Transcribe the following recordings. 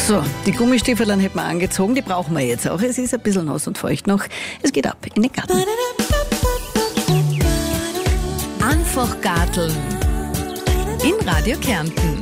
So, die Gummistiefeln hätten wir angezogen, die brauchen wir jetzt auch. Es ist ein bisschen nass und feucht noch. Es geht ab in den Garten. Einfach garteln. In Radio Kärnten.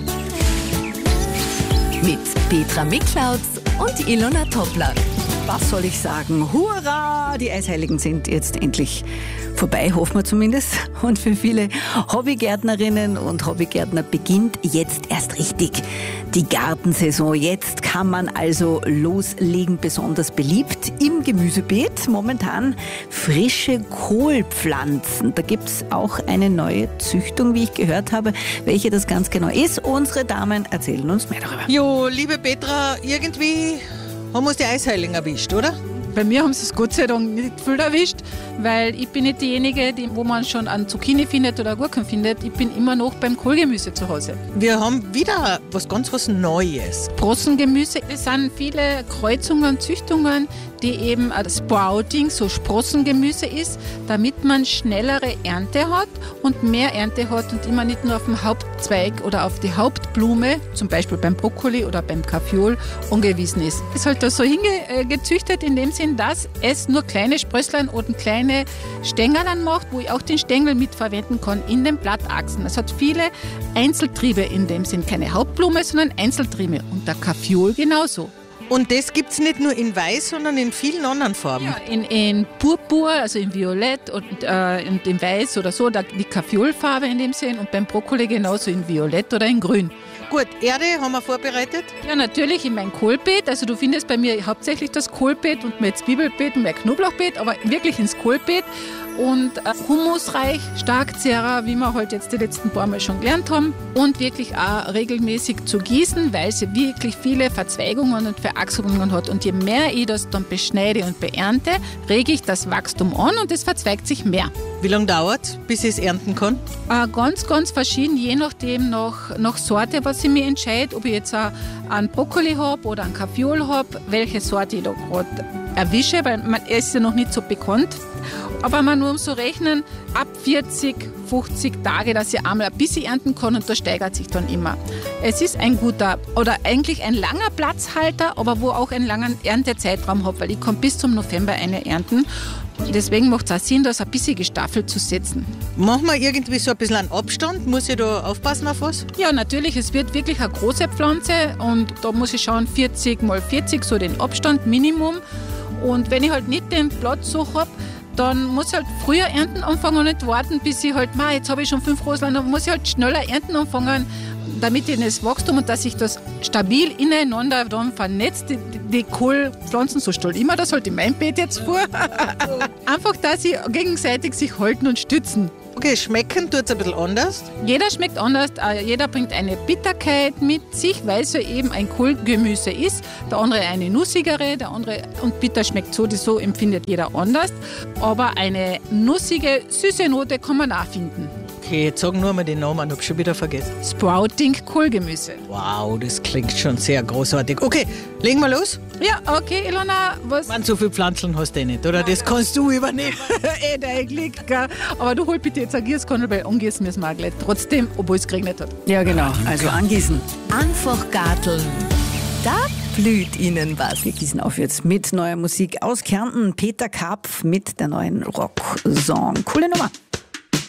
Mit Petra Miklautz und Ilona Toppler. Was soll ich sagen? Hurra! Die Eisheiligen sind jetzt endlich vorbei, hoffen wir zumindest. Und für viele Hobbygärtnerinnen und Hobbygärtner beginnt jetzt erst richtig die Gartensaison. Jetzt kann man also loslegen, besonders beliebt im Gemüsebeet. Momentan frische Kohlpflanzen. Da gibt's auch eine neue Züchtung, wie ich gehört habe. Welche das ganz genau ist, unsere Damen erzählen uns mehr darüber. Jo, liebe Petra, irgendwie haben uns die Eisheiligen erwischt, oder? Bei mir haben sie es Gott sei Dank nicht viel erwischt, weil ich bin nicht diejenige, wo man schon an Zucchini findet oder Gurken findet. Ich bin immer noch beim Kohlgemüse zu Hause. Wir haben wieder was Neues. Sprossengemüse, es sind viele Kreuzungen, Züchtungen, die eben Sprouting, so Sprossengemüse ist, damit man schnellere Ernte hat und mehr Ernte hat und immer nicht nur auf dem Hauptzweig oder auf die Hauptblume, zum Beispiel beim Brokkoli oder beim Kaffeeol, angewiesen ist. Es ist halt da so hingezüchtet in dem Sinn, dass es nur kleine Sprösslein oder kleine Stängeln macht, wo ich auch den Stängel mitverwenden kann in den Blattachsen. Es hat viele Einzeltriebe in dem Sinn, keine Hauptblume, sondern Einzeltriebe und der Kaffeeol genauso. Und das gibt es nicht nur in Weiß, sondern in vielen anderen Farben. Ja, in Purpur, also in Violett und in Weiß oder so, die Kaffeeolfarbe in dem Sinn und beim Brokkoli genauso in Violett oder in Grün. Gut, Erde haben wir vorbereitet? Ja, natürlich in mein Kohlbeet. Also du findest bei mir hauptsächlich das Kohlbeet und mein Zwiebelbeet und mein Knoblauchbeet, aber wirklich ins Kohlbeet. Und humusreich, stark zehrer, wie wir halt jetzt die letzten paar Mal schon gelernt haben. Und wirklich auch regelmäßig zu gießen, weil sie wirklich viele Verzweigungen und Verachsungen hat. Und je mehr ich das dann beschneide und beernte, rege ich das Wachstum an und es verzweigt sich mehr. Wie lange dauert es, bis ich es ernten kann? Ganz, ganz verschieden, je nachdem nach Sorte, was ich mir entscheide, ob ich jetzt einen Brokkoli habe oder einen Kaffeeol habe, welche Sorte ich da gerade erwische, weil man ist ja noch nicht so bekannt. Aber man nur so rechnen, ab 40, 50 Tage, dass ich einmal ein bisschen ernten kann und das steigert sich dann immer. Es ist ein guter oder eigentlich ein langer Platzhalter, aber wo auch einen langen Erntezeitraum habe, weil ich kann bis zum November eine ernten. Deswegen macht es auch Sinn, das ein bisschen gestaffelt zu setzen. Machen wir irgendwie so ein bisschen einen Abstand? Muss ich da aufpassen auf was? Ja, natürlich, es wird wirklich eine große Pflanze und da muss ich schauen, 40 mal 40, so den Abstand Minimum. Und wenn ich halt nicht den Platz so habe, dann muss ich halt früher ernten anfangen und nicht warten, bis ich halt, jetzt habe ich schon 5 Roseln, dann muss ich halt schneller ernten anfangen, damit ich das Wachstum und dass sich das stabil ineinander dann vernetzt, die Kohlpflanzen, so stelle ich mir das halt in meinem Beet jetzt vor. Einfach, dass sie gegenseitig sich halten und stützen. Okay, schmecken tut es ein bisschen anders. Jeder schmeckt anders, jeder bringt eine Bitterkeit mit sich, weil es ja eben ein Kohlgemüse ist. Der andere eine nussigere, der andere, und bitter schmeckt so empfindet jeder anders. Aber eine nussige, süße Note kann man auch finden. Okay, jetzt sag nur mal den Namen, ich habe schon wieder vergessen. Sprouting Kohlgemüse. Wow, das klingt schon sehr großartig. Okay, legen wir los. Ja, okay, Ilona, was? Man, so viele Pflanzen hast du eh nicht, oder? Das kannst du übernehmen. Dein Glück, gell? Aber du hol bitte jetzt eine Gießkanne, weil angießen müssen wir auch gleich. Trotzdem, obwohl es geregnet hat. Ja, genau. Also angießen. Einfach garteln. Da blüht Ihnen was. Wir gießen auf jetzt mit neuer Musik aus Kärnten. Peter Karpf mit der neuen Rock-Song. Coole Nummer.